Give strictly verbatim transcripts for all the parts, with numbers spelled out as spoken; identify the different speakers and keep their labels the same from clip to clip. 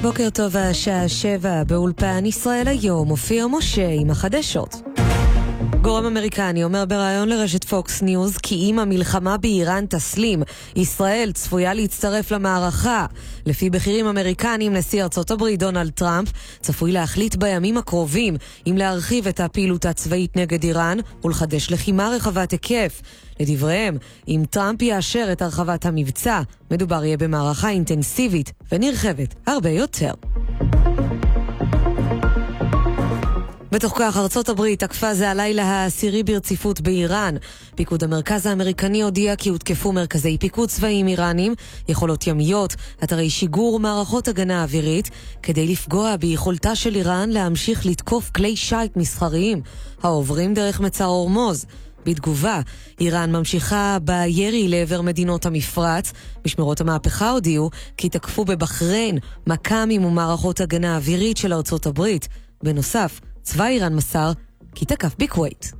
Speaker 1: בוקר טוב, השעה שבע, באולפן ישראל היום, מופיע משה עם החדשות. גורם אמריקני אומר בראיון לרשת פוקס ניוז כי אם המלחמה באיראן תסלים, ישראל צפויה להצטרף למערכה. לפי בכירים אמריקנים, נשיא ארצות הברית דונלד טראמפ צפוי להחליט בימים הקרובים אם להרחיב את הפעילות הצבאית נגד איראן ולחדש לחימה רחבת היקף. לדבריהם, אם טראמפ יאשר את הרחבת המבצע, מדובר יהיה במערכה אינטנסיבית ונרחבת הרבה יותר. בתוך כך, ארצות הברית תקפה זה הלילה העשירי ברציפות באיראן. פיקוד המרכז האמריקני הודיע כי הותקפו מרכזי פיקוד צבאיים איראנים, יכולות ימיות, אתרי שיגור ומערכות הגנה אווירית, כדי לפגוע ביכולתה של איראן להמשיך לתקוף כלי שייט מסחריים העוברים דרך מצר הורמוז. בתגובה, איראן ממשיכה בירי לעבר מדינות המפרץ. משמרות המהפכה הודיעו כי תקפו בבחריין מקאמים ומערכות הגנה אווירית של ארצות הברית. בנוסף, צבא איראן מסר כי תקף בכווית.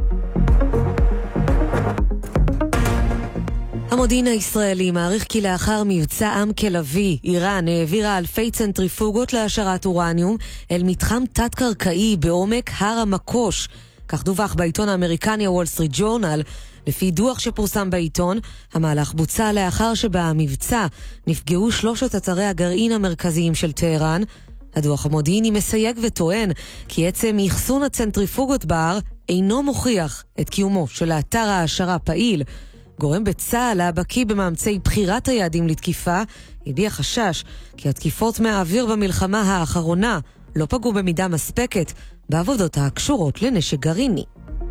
Speaker 1: המודיעין הישראלי מעריך כי לאחר מבצע עם כלבי, איראן העבירה אלפי צנטריפוגות להשארת אורניום אל מתחם תת-קרקעי בעומק הר המקוש. כך דווח בעיתון האמריקני הוול סטריט ג'ורנל. לפי דוח שפורסם בעיתון, המהלך בוצע לאחר שבמבצע נפגעו שלושת אתרי הגרעין המרכזיים של טהרן. הדוח המודיעיני מסייג וטוען כי עצם יחסון הצנטריפוגות בהר אינו מוכיח את קיומו של האתר העשרה פעיל. גורם בצה"ל הבקיא במאמצי בחירת היעדים לתקיפה הביע חשש כי התקיפות מהאוויר במלחמה האחרונה לא פגעו במידה מספקת בעבודות הקשורות לנשק גרעיני.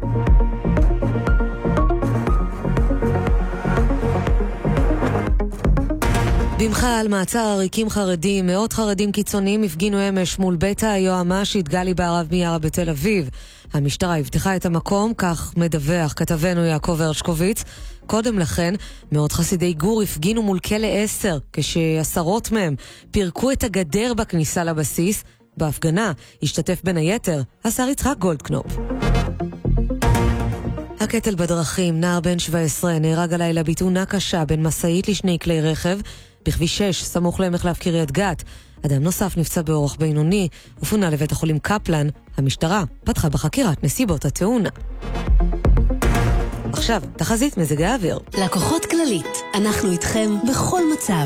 Speaker 1: במחה על מעצר עריקים חרדים, מאות חרדים קיצוניים הפגינו אמש מול בית היועמ"שית גלי בהרב מיארה בתל אביב. המשטרה הבטיחה את המקום, כך מדווח כתבנו יעקב הרשקוביץ. קודם לכן, מאות חסידי גור הפגינו מול כלא עשר, כשעשרות מהם פירקו את הגדר בכניסה לבסיס. בהפגנה השתתף בין היתר השר יצחק גולדקנופ. הקטל בדרכים, נער בן שבע עשרה נהרג הלילה בתאונה קשה בין משאית לשני כלי רכב בכביש שש, סמוך למחלף קריית גת. אדם נוסף נפצע באורח בינוני ופונה לבית החולים קפלן. המשטרה פתחה בחקירת נסיבות התאונה. עכשיו, תחזית מזג האוויר.
Speaker 2: לקוחות כללית, אנחנו איתכם בכל מצב.